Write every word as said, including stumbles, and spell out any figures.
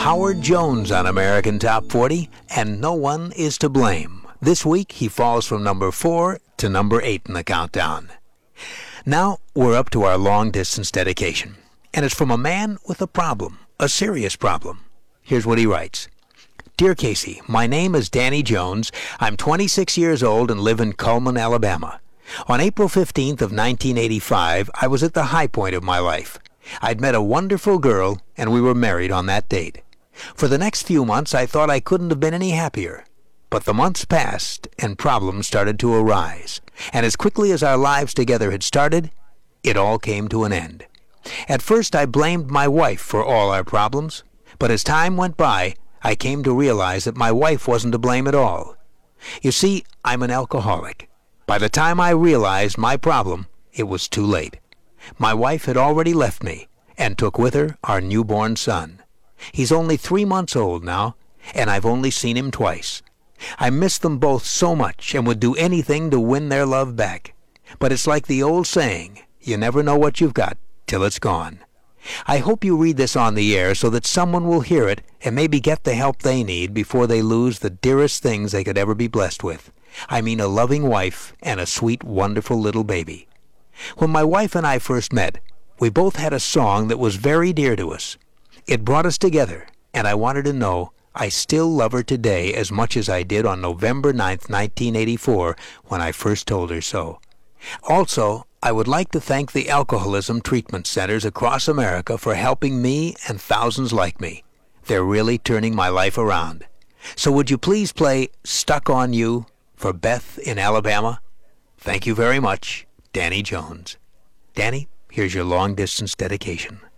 Howard Jones on American Top forty, and no one is to blame. This week, he falls from number four to number eight in the countdown. Now, we're up to our long-distance dedication, and it's from a man with a problem, a serious problem. Here's what he writes. Dear Casey, my name is Danny Jones. I'm twenty-six years old and live in Cullman, Alabama. On April fifteenth of nineteen eighty-five, I was at the high point of my life. I'd met a wonderful girl, and we were married on that date. For the next few months, I thought I couldn't have been any happier. But the months passed, and problems started to arise. And as quickly as our lives together had started, it all came to an end. At first, I blamed my wife for all our problems. But as time went by, I came to realize that my wife wasn't to blame at all. You see, I'm an alcoholic. By the time I realized my problem, it was too late. My wife had already left me and took with her our newborn son. He's only three months old now, and I've only seen him twice. I miss them both so much and would do anything to win their love back. But it's like the old saying, you never know what you've got till it's gone. I hope you read this on the air so that someone will hear it and maybe get the help they need before they lose the dearest things they could ever be blessed with. I mean a loving wife and a sweet, wonderful little baby. When my wife and I first met, we both had a song that was very dear to us. It brought us together, and I wanted to know I still love her today as much as I did on November ninth, nineteen eighty-four, when I first told her so. Also, I would like to thank the alcoholism treatment centers across America for helping me and thousands like me. They're really turning my life around. So would you please play Stuck on You for Beth in Alabama? Thank you very much, Danny Jones. Danny, here's your long-distance dedication.